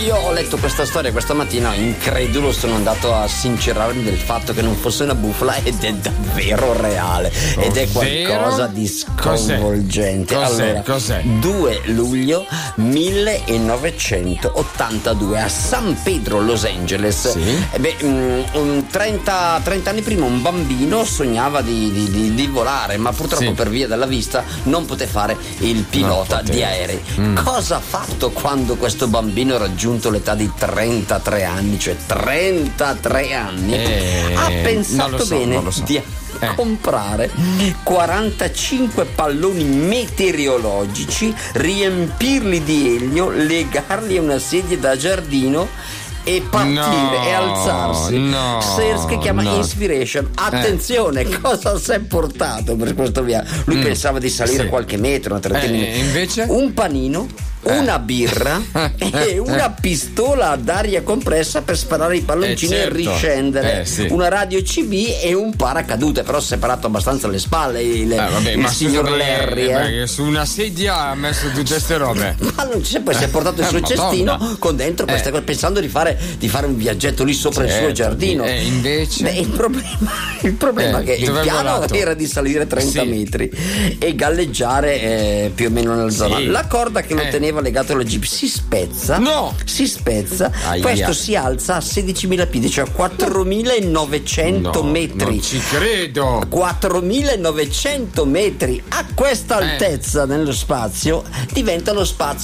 io ho letto questa storia questa mattina, incredulo, sono andato a sincerarmi del fatto che non fosse una bufala ed è davvero reale ed è qualcosa di sconvolgente. Cos'è? 2 luglio 1982 a San Pedro, Los Angeles. Sì. 30 anni prima un bambino sognava di volare, ma purtroppo per via della vista non poté fare il pilota di aerei. Cosa ha fatto quando questo bambino ha raggiunto l'età di 33 anni, cioè 33 anni? Ha pensato bene di comprare 45 palloni meteorologici, riempirli di elio, legarli a una sedia da giardino e partire e alzarsi. Che chiama Inspiration. Attenzione, cosa si è portato per questo viaggio? Lui pensava di salire qualche metro, una trentina. Invece? Un panino, una birra e una pistola ad aria compressa per sparare i palloncini e riscendere, una radio CB e un paracadute, però separato abbastanza alle spalle il signor Larry. Su una sedia ha messo tutte queste robe. Poi si è portato il suo cestino con dentro queste cose, pensando di fare un viaggetto lì sopra il suo giardino. Invece il problema è che il piano era di salire 30 metri e galleggiare più o meno nella zona. La corda che lo teneva legato alla jeep si spezza. Questo si alza a 16.000 piedi, cioè 4.900 metri. Non ci credo. 4.900 metri a questa altezza nello spazio diventa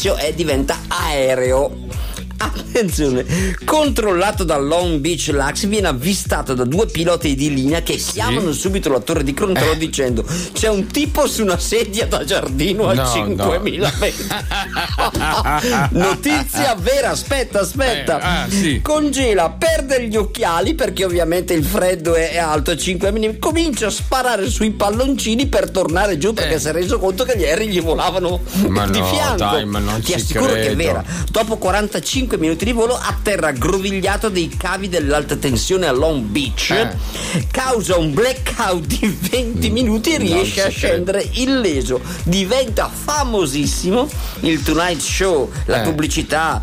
aereo. Attenzione, controllato da Long Beach Lax, viene avvistato da 2 piloti di linea che chiamano subito la torre di controllo dicendo: c'è un tipo su una sedia da giardino a 5.000 metri. Notizia vera, aspetta. Congela, perde gli occhiali perché ovviamente il freddo è alto a 5 mm, comincia a sparare sui palloncini per tornare giù perché si è reso conto che gli aerei gli volavano di fianco. Ti assicuro che è vera. Dopo 45 minuti di volo atterra aggrovigliato dei cavi dell'alta tensione a Long Beach, causa un blackout di 20 minuti e riesce a scendere illeso. Diventa famosissimo. Il Tonight Show, la pubblicità,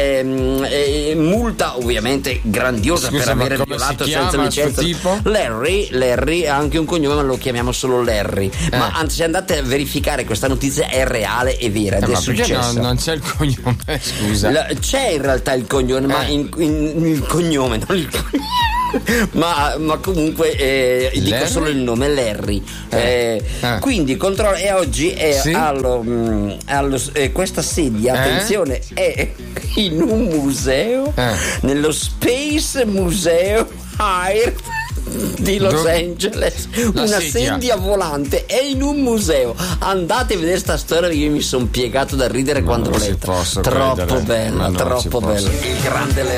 multa ovviamente grandiosa per aver violato senza licenza. Larry ha anche un cognome, ma lo chiamiamo solo Larry. Ma anzi, se andate a verificare, questa notizia è reale e vera ed è successa. Non c'è il cognome, scusa. C'è in realtà il cognome, ma il cognome, non il cognome. Ma comunque dico solo il nome, Larry. Quindi controllo, e oggi è questa sedia, attenzione, è in un museo, nello Space Museo Air di Los Angeles, una sedia volante è in un museo. Andate a vedere sta storia, io mi sono piegato da ridere quando l'ho letta. Troppo bella. Il grande